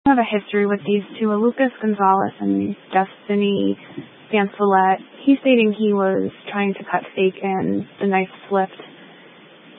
have a history with these two, Lucas Gonzalez and Destiny Sansolet. He's stating he was trying to cut fake and the knife slipped.